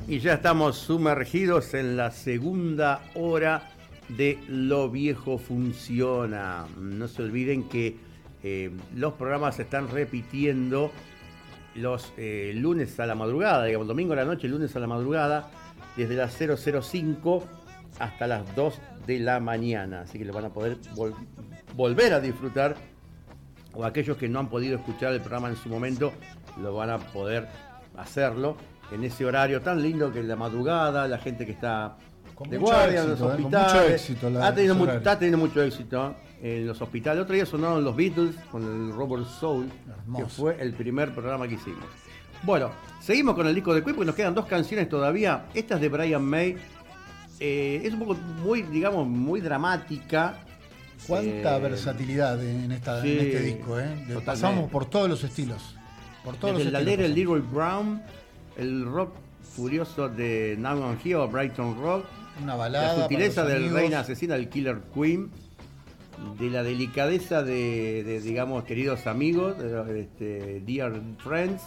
Y ya estamos sumergidos en la segunda hora de Lo Viejo Funciona. No se olviden que los programas se están repitiendo los lunes a la madrugada, digamos, domingo a la noche, lunes a la madrugada, desde las 005 hasta las 2 de la mañana. Así que lo van a poder volver a disfrutar, o aquellos que no han podido escuchar el programa en su momento, lo van a poder hacerlo en ese horario tan lindo que es la madrugada, la gente que está con de guardia éxito, en los hospitales. Con mucho éxito está teniendo mucho éxito en los hospitales. El otro día sonaron los Beatles con el Rubber Soul, hermoso, que fue el primer programa que hicimos. Bueno, seguimos con el disco de Queen porque nos quedan dos canciones todavía. Esta es de Brian May. Es un poco muy, digamos, muy dramática. Cuánta versatilidad en este disco, pasamos por todos los estilos. Desde la letra el Leroy Brown, el rock furioso de Now and Here o Brighton Rock, una balada, la sutileza del Reina Asesina, el Killer Queen, de la delicadeza de digamos, queridos amigos, Dear Friends,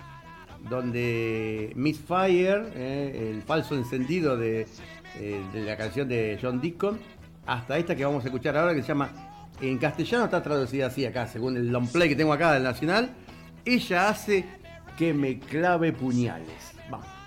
donde Miss Fire, el falso encendido de la canción de John Deacon, hasta esta que vamos a escuchar ahora, que se llama, en castellano está traducida así acá, según el long play que tengo acá del Nacional: ella hace que me clave puñales. Vamos.